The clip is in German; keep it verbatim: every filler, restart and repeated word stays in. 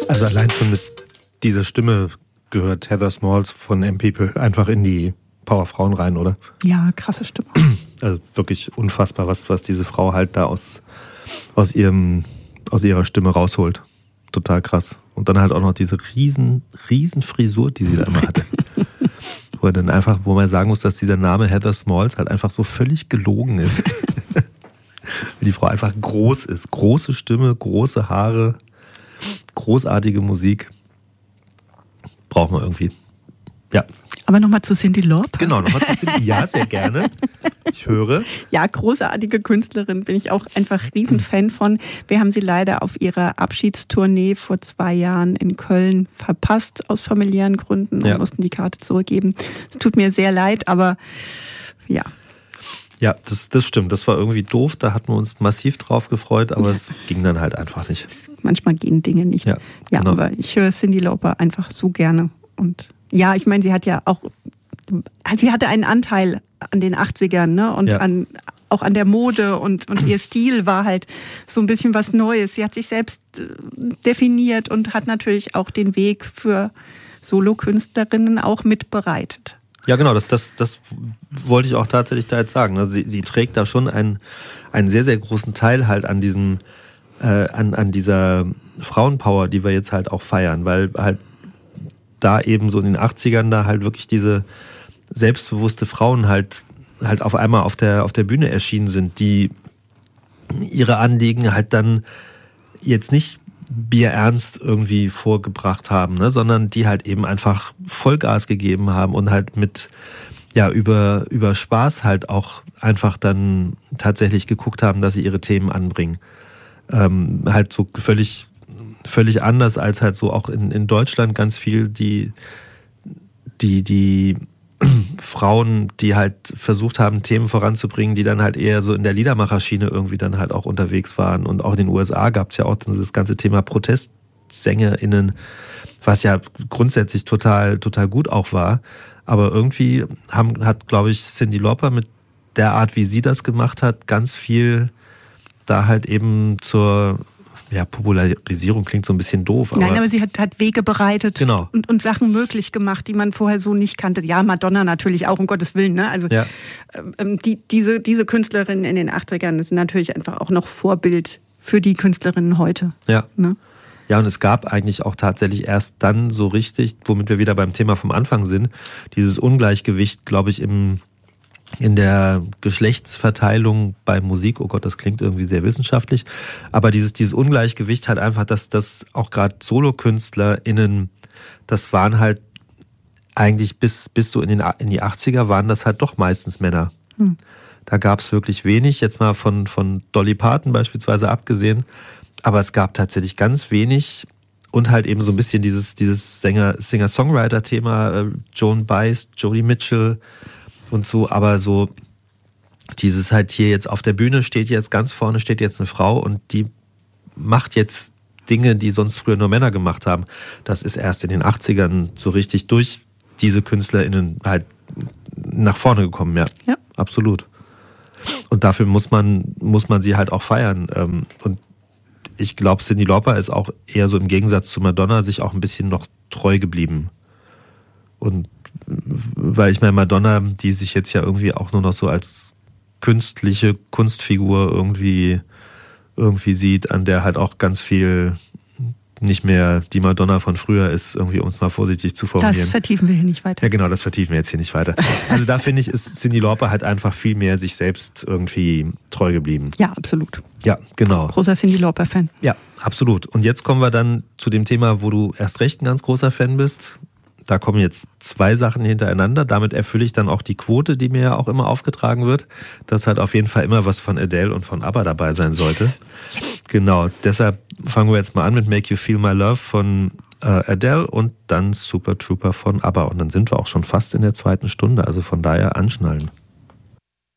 Also allein schon mit dieser Stimme gehört Heather Smalls von M People einfach in die Powerfrauen rein, oder? Ja, krasse Stimme. Also wirklich unfassbar, was, was diese Frau halt da aus, aus, ihrem, aus ihrer Stimme rausholt. Total krass. Und dann halt auch noch diese riesen, riesen Frisur, die sie da immer hatte. Wo er dann einfach, wo man sagen muss, dass dieser Name Heather Smalls halt einfach so völlig gelogen ist. Weil die Frau einfach groß ist. Große Stimme, große Haare, großartige Musik. Braucht man irgendwie. Ja. Aber nochmal zu Cyndi Lauper. Genau, nochmal zu Cyndi. Ja, sehr gerne. Ich höre. Ja, großartige Künstlerin, bin ich auch einfach Riesenfan von. Wir haben sie leider auf ihrer Abschiedstournee vor zwei Jahren in Köln verpasst, aus familiären Gründen, und ja. mussten die Karte zurückgeben. Es tut mir sehr leid, aber ja. Ja, das, das stimmt. Das war irgendwie doof. Da hatten wir uns massiv drauf gefreut, aber ja. es ging dann halt einfach nicht. Manchmal gehen Dinge nicht. Ja, ja genau. Aber ich höre Cyndi Lauper einfach so gerne. Und ja, ich meine, sie hat ja auch, sie hatte einen Anteil an den achtzigern, ne? Und ja. an, auch an der Mode und, und ihr Stil war halt so ein bisschen was Neues. Sie hat sich selbst definiert und hat natürlich auch den Weg für Solokünstlerinnen auch mitbereitet. Ja, genau, das, das, das wollte ich auch tatsächlich da jetzt sagen. Also sie, sie trägt da schon einen, einen sehr, sehr großen Teil halt an diesem, äh, an, an dieser Frauenpower, die wir jetzt halt auch feiern, weil halt da eben so in den achtzigern da halt wirklich diese selbstbewusste Frauen halt, halt auf einmal auf der, auf der Bühne erschienen sind, die ihre Anliegen halt dann jetzt nicht bierernst irgendwie vorgebracht haben, ne, sondern die halt eben einfach Vollgas gegeben haben und halt mit, ja, über, über Spaß halt auch einfach dann tatsächlich geguckt haben, dass sie ihre Themen anbringen. Ähm, halt so völlig, völlig anders als halt so auch in, in Deutschland ganz viel die, die, die Frauen, die halt versucht haben, Themen voranzubringen, die dann halt eher so in der Liedermacherschiene irgendwie dann halt auch unterwegs waren. Und auch in den U S A gab es ja auch das ganze Thema ProtestsängerInnen, was ja grundsätzlich total, total gut auch war. Aber irgendwie haben, hat, glaube ich, Cyndi Lauper mit der Art, wie sie das gemacht hat, ganz viel da halt eben zur, ja, Popularisierung klingt so ein bisschen doof. Aber Nein, aber sie hat, hat Wege bereitet genau. und, und Sachen möglich gemacht, die man vorher so nicht kannte. Ja, Madonna natürlich auch, um Gottes Willen. Ne? Also ja. ähm, die, diese, diese Künstlerinnen in den achtzigern sind natürlich einfach auch noch Vorbild für die Künstlerinnen heute. Ja. Ne? Ja, und es gab eigentlich auch tatsächlich erst dann so richtig, womit wir wieder beim Thema vom Anfang sind, dieses Ungleichgewicht, glaube ich, im in der Geschlechtsverteilung bei Musik, oh Gott, das klingt irgendwie sehr wissenschaftlich, aber dieses, dieses Ungleichgewicht halt einfach, dass das auch gerade SolokünstlerInnen, das waren halt eigentlich bis, bis so in, den, in die achtziger waren das halt doch meistens Männer. Hm. Da gab es wirklich wenig, jetzt mal von, von Dolly Parton beispielsweise abgesehen, aber es gab tatsächlich ganz wenig und halt eben so ein bisschen dieses, dieses Sänger, Singer-Songwriter-Thema, äh, Joan Baez, Joni Mitchell, und so, aber so dieses halt hier jetzt auf der Bühne steht jetzt ganz vorne steht jetzt eine Frau und die macht jetzt Dinge, die sonst früher nur Männer gemacht haben. Das ist erst in den achtzigern so richtig durch diese KünstlerInnen halt nach vorne gekommen, ja. Ja. Absolut. Und dafür muss man, muss man sie halt auch feiern. Und ich glaube, Cyndi Lauper ist auch eher so im Gegensatz zu Madonna sich auch ein bisschen noch treu geblieben. Und weil ich meine, Madonna, die sich jetzt ja irgendwie auch nur noch so als künstliche Kunstfigur irgendwie, irgendwie sieht, an der halt auch ganz viel nicht mehr die Madonna von früher ist, irgendwie, um es mal vorsichtig zu formulieren. Das vertiefen wir hier nicht weiter. Ja, genau, das vertiefen wir jetzt hier nicht weiter. Also da finde ich, ist Cyndi Lauper halt einfach viel mehr sich selbst irgendwie treu geblieben. Ja, absolut. Ja, genau. Großer Cyndi Lauper-Fan. Ja, absolut. Und jetzt kommen wir dann zu dem Thema, wo du erst recht ein ganz großer Fan bist. Da kommen jetzt zwei Sachen hintereinander. Damit erfülle ich dann auch die Quote, die mir ja auch immer aufgetragen wird, dass halt auf jeden Fall immer was von Adele und von ABBA dabei sein sollte. Yes. Genau, deshalb fangen wir jetzt mal an mit Make You Feel My Love von äh, Adele und dann Super Trooper von ABBA. Und dann sind wir auch schon fast in der zweiten Stunde, also von daher anschnallen.